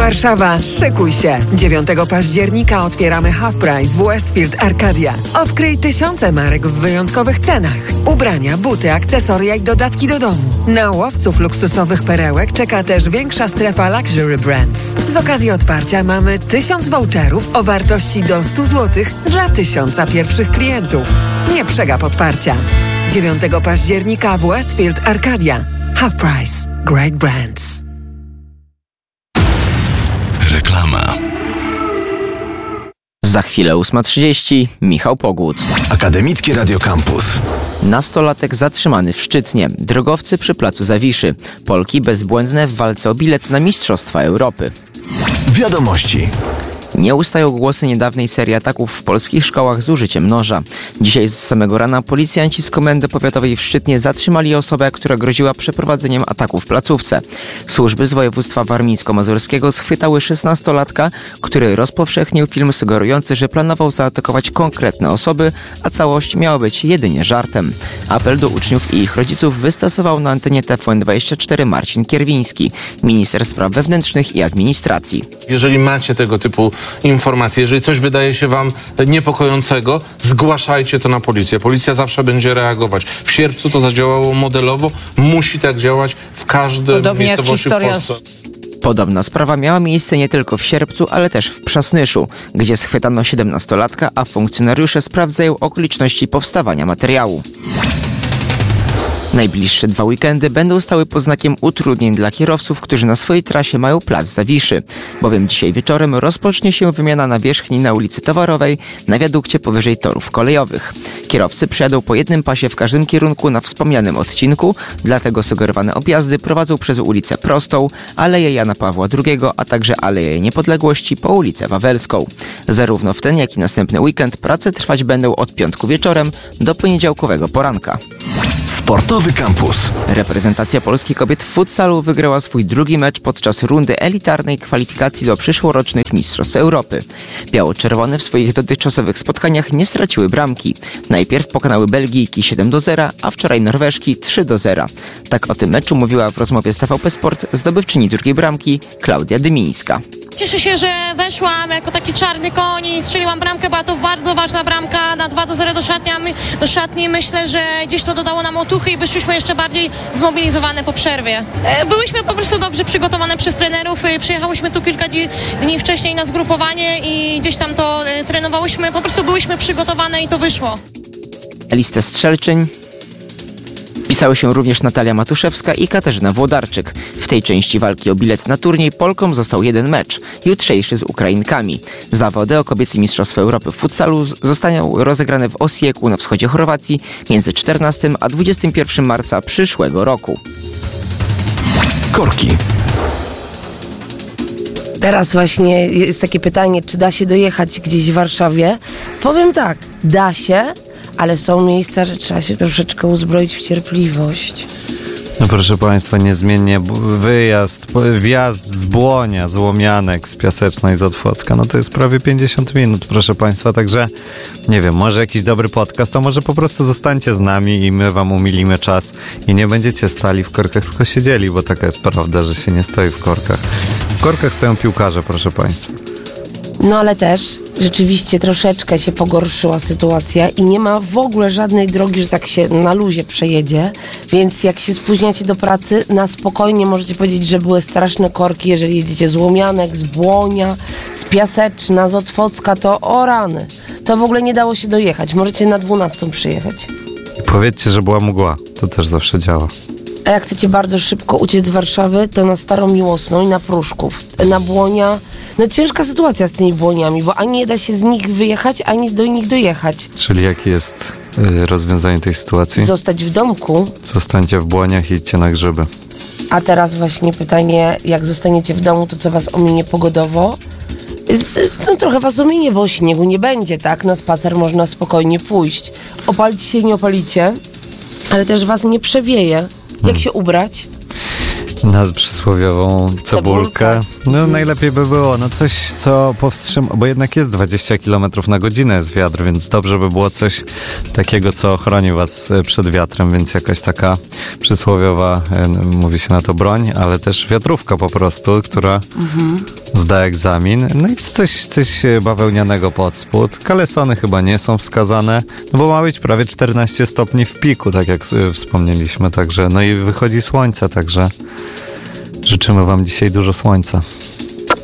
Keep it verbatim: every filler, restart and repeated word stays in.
Warszawa, szykuj się! dziewiątego października otwieramy Half Price w Westfield Arcadia. Odkryj tysiące marek w wyjątkowych cenach. Ubrania, buty, akcesoria i dodatki do domu. Na łowców luksusowych perełek czeka też większa strefa Luxury Brands. Z okazji otwarcia mamy tysiąc voucherów o wartości do stu złotych dla tysiąca pierwszych klientów. Nie przegap otwarcia. dziewiątego października w Westfield Arcadia. Half Price. Great Brands. Reklama. Za chwilę ósma trzydzieści. Michał Pogód. Akademickie Radio Campus. Nastolatek zatrzymany w Szczytnie. Drogowcy przy placu Zawiszy. Polki bezbłędne w walce o bilet na Mistrzostwa Europy. Wiadomości. Nie ustają głosy niedawnej serii ataków w polskich szkołach z użyciem noża. Dzisiaj z samego rana policjanci z Komendy Powiatowej w Szczytnie zatrzymali osobę, która groziła przeprowadzeniem ataku w placówce. Służby z województwa warmińsko-mazurskiego schwytały szesnastolatka, który rozpowszechnił film sugerujący, że planował zaatakować konkretne osoby, a całość miała być jedynie żartem. Apel do uczniów i ich rodziców wystosował na antenie T V N dwadzieścia cztery Marcin Kierwiński, minister spraw wewnętrznych i administracji. Jeżeli macie tego typu informacje, jeżeli coś wydaje się wam niepokojącego, zgłaszajcie to na policję. Policja zawsze będzie reagować. W sierpcu to zadziałało modelowo, musi tak działać w każdej Podobnie miejscowości jak w Polsce. Podobna sprawa miała miejsce nie tylko w sierpcu, ale też w Przasnyszu, gdzie schwytano siedemnastolatka, a funkcjonariusze sprawdzają okoliczności powstawania materiału. Najbliższe dwa weekendy będą stały pod znakiem utrudnień dla kierowców, którzy na swojej trasie mają plac Zawiszy, bowiem dzisiaj wieczorem rozpocznie się wymiana nawierzchni na ulicy Towarowej na wiadukcie powyżej torów kolejowych. Kierowcy przejadą po jednym pasie w każdym kierunku na wspomnianym odcinku, dlatego sugerowane objazdy prowadzą przez ulicę Prostą, Aleję Jana Pawła drugiego, a także Aleję Niepodległości po ulicę Wawelską. Zarówno w ten, jak i następny weekend prace trwać będą od piątku wieczorem do poniedziałkowego poranka. Sportowy Campus. Reprezentacja Polski kobiet w futsalu wygrała swój drugi mecz podczas rundy elitarnej kwalifikacji do przyszłorocznych Mistrzostw Europy. Biało-czerwone w swoich dotychczasowych spotkaniach nie straciły bramki. Najpierw pokonały Belgijki siedem do zera, a wczoraj Norweżki trzy do zera. Tak o tym meczu mówiła w rozmowie z T V P Sport zdobywczyni drugiej bramki Klaudia Dymińska. Cieszę się, że weszłam jako taki czarny koń i strzeliłam bramkę, była to bardzo ważna bramka na dwa do zera do szatni, do szatni. Myślę, że gdzieś to dodało nam otuchy i wyszliśmy jeszcze bardziej zmobilizowane po przerwie. Byłyśmy po prostu dobrze przygotowane przez trenerów, przyjechałyśmy tu kilka dni wcześniej na zgrupowanie i gdzieś tam to trenowałyśmy, po prostu byłyśmy przygotowane i to wyszło. Listę strzelczyń pisały się również Natalia Matuszewska i Katarzyna Włodarczyk. W tej części walki o bilet na turniej Polkom został jeden mecz, jutrzejszy z Ukrainkami. Zawody o kobiecym Mistrzostwo Europy w futsalu zostaną rozegrane w Osieku na wschodzie Chorwacji między czternastego a dwudziestego pierwszego marca przyszłego roku. Korki. Teraz właśnie jest takie pytanie, czy da się dojechać gdzieś w Warszawie? Powiem tak, da się, ale są miejsca, że trzeba się troszeczkę uzbroić w cierpliwość. No proszę Państwa, niezmiennie wyjazd, wjazd z Błonia, z Łomianek, z Piasecznej, z Otwocka, no to jest prawie pięćdziesiąt minut, proszę Państwa, także nie wiem, może jakiś dobry podcast, a może po prostu zostańcie z nami i my Wam umilimy czas i nie będziecie stali w korkach, tylko siedzieli, bo taka jest prawda, że się nie stoi w korkach. W korkach stoją piłkarze, proszę Państwa. No ale też rzeczywiście troszeczkę się pogorszyła sytuacja i nie ma w ogóle żadnej drogi, że tak się na luzie przejedzie, więc jak się spóźniacie do pracy, na spokojnie możecie powiedzieć, że były straszne korki, jeżeli jedziecie z Łomianek, z Błonia, z Piaseczna, z Otwocka, to o rany. To w ogóle nie dało się dojechać, możecie na dwunastą przyjechać. I powiedzcie, że była mgła, to też zawsze działa. A jak chcecie bardzo szybko uciec z Warszawy, to na Starą Miłosną i na Pruszków, na Błonia. No ciężka sytuacja z tymi Błoniami, bo ani nie da się z nich wyjechać, ani do nich dojechać. Czyli jakie jest y, rozwiązanie tej sytuacji? Zostać w domku. Zostańcie w Błoniach i idźcie na grzyby. A teraz właśnie pytanie, jak zostaniecie w domu, to co was ominie pogodowo? No, trochę was ominie, bo śniegu nie będzie, tak? Na spacer można spokojnie pójść. Opalić się nie opalicie, ale też was nie przewieje. Jak hmm. się ubrać? Na przysłowiową cebulkę. No najlepiej by było, no coś, co powstrzyma, bo jednak jest dwadzieścia kilometrów na godzinę jest wiatr, więc dobrze by było coś takiego, co chroni was przed wiatrem, więc jakaś taka przysłowiowa, mówi się na to broń, ale też wiatrówka po prostu, która mhm. zda egzamin. No i coś, coś bawełnianego pod spód. Kalesony chyba nie są wskazane, no bo ma być prawie czternaście stopni w piku, tak jak wspomnieliśmy, także no i wychodzi słońce, także życzymy wam dzisiaj dużo słońca.